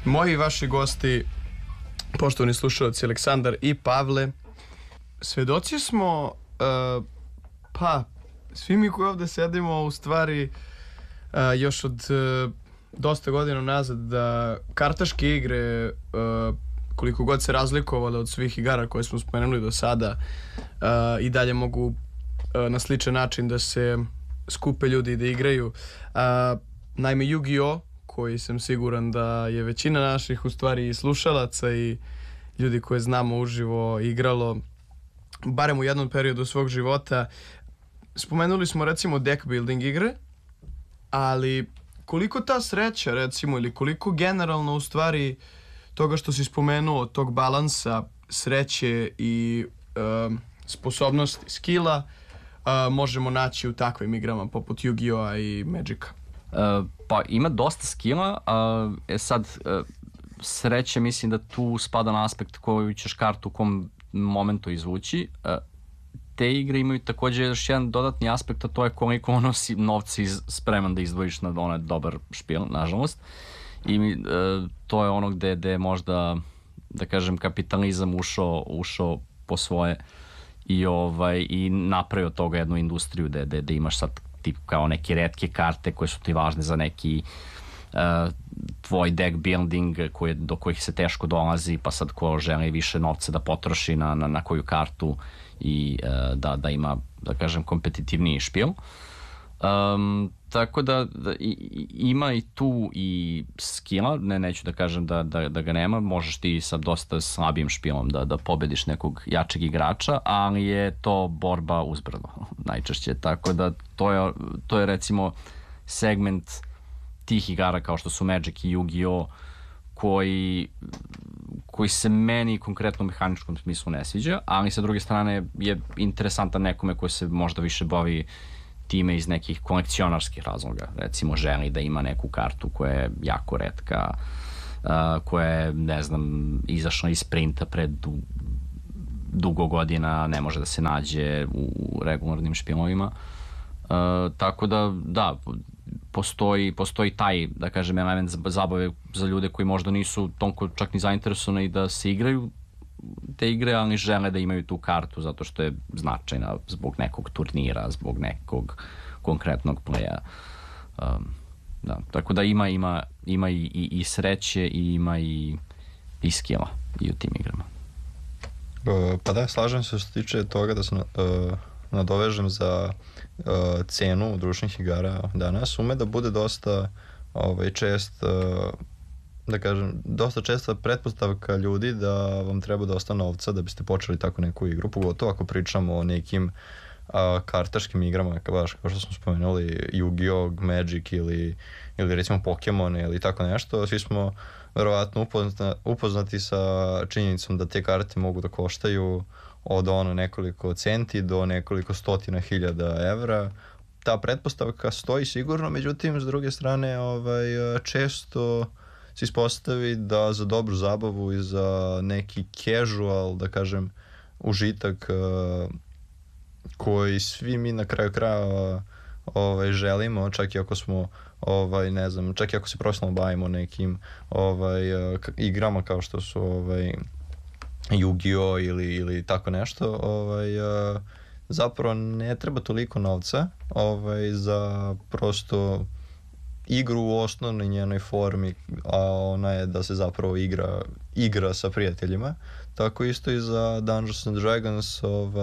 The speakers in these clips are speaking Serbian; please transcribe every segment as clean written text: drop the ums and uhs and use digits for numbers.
Moji i vaši gosti, poštovani slušalci Aleksandar i Pavle, svedoci smo, svi mi koji ovde sedimo u stvari još od dosta godina nazad da kartaške igre, koliko god se razlikovale od svih igara koje smo spomenuli do sada, i dalje mogu na sličan način da se skupe ljudi i da igraju. Naime, Yu-Gi-Oh, koji sam siguran da je većina naših u stvari slušalaca i ljudi koje znamo uživo igralo barem u jednom periodu svog života. Spomenuli smo recimo deck building igre, ali koliko ta sreća recimo ili koliko generalno u stvari toga što si spomenuo, tog balansa sreće i sposobnosti, skilla, možemo naći u takvim igrama poput Yu-Gi-Oh-a i Magica? Pa ima dosta skilla, sad sreće mislim da tu spada na aspekt koju ćeš kartu u kom momentu izvući. Te igre imaju takođe još jedan dodatni aspekt, a to je koliko ono si novci spreman da izdvojiš na onaj dobar špil, nažalost. I to je ono gde možda, da kažem, kapitalizam ušao po svoje i napravio od toga jednu industriju gde imaš sad tip kao neke retke karte koje su ti važne za neki tvoj deck building do kojih se teško dolazi, pa sad ko želi više novca da potroši na koju kartu i da ima, da kažem, kompetitivniji špil. Tako da ima i tu i skilla, neću da kažem da ga nema, možeš ti sa dosta slabijim špilom da pobediš nekog jačeg igrača, ali je to borba uzbrdo najčešće, tako da to je recimo segment tih igara kao što su Magic i Yu-Gi-Oh koji se meni konkretno u mehaničkom smislu ne sviđa, ali sa druge strane je interesantan nekome koji se možda više bavi time iz nekih kolekcionarskih razloga. Recimo želi da ima neku kartu koja je jako retka, koja je, ne znam, izašla iz printa pred dugo godina, ne može da se nađe u regularnim špilovima. Tako da, postoji taj, da kažem, element zabave za ljude koji možda nisu toliko čak ni zainteresovani da se igraju te igre, ali žele da imaju tu kartu zato što je značajna zbog nekog turnira, zbog nekog konkretnog playa. Da, tako da ima i sreće i ima i skilla i u tim igrama. Pa da, slažem se što se tiče toga da se nadovežem za cenu društvenih igara danas. Ume da bude dosta da kažem, dosta česta pretpostavka ljudi da vam treba dosta novca da biste počeli tako neku igru, pogotovo ako pričamo o nekim kartaškim igrama, kao što smo spomenuli, Yu-Gi-Oh, Magic ili recimo Pokemon ili tako nešto. Svi smo verovatno upoznati sa činjenicom da te karte mogu da koštaju od nekoliko centi do nekoliko stotina hiljada evra. Ta pretpostavka stoji sigurno, međutim, s druge strane, često se ispostavi da za dobru zabavu i za neki casual, da kažem, užitak koji svi mi na kraju krajeva želimo, čak i ako smo ne znam, čak i ako se profesionalno bavimo nekim igrama kao što su Yu-Gi-Oh ili tako nešto, zapravo ne treba toliko novca za prosto igru u osnovnoj njenoj formi, a ona je da se zapravo igra sa prijateljima. Tako isto i za Dungeons and Dragons,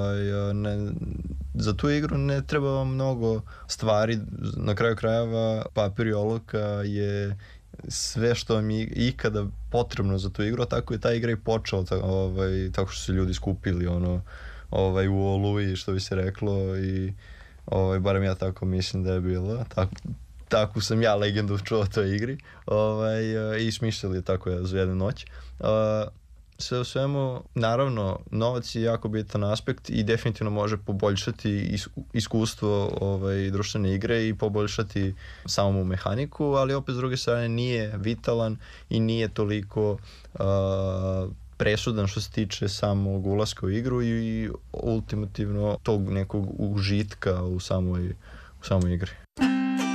za tu igru ne treba vam mnogo stvari, na kraju krajeva papir i olovka je sve što vam je ikada potrebno za tu igru, a tako je ta igra i počela, tako što su ljudi skupili u oluji, što bi se reklo, i barem ja tako mislim da je bilo, tako sam ja legendu čuo o toj igri, i smišljali tako za jednu noć. Sve u svemu, naravno, novac je jako bitan aspekt i definitivno može poboljšati iskustvo društvene igre i poboljšati samu mehaniku, ali opet s druge strane nije vitalan i nije toliko presudan što se tiče samog ulaska u igru i ultimativno tog nekog užitka u samoj igri.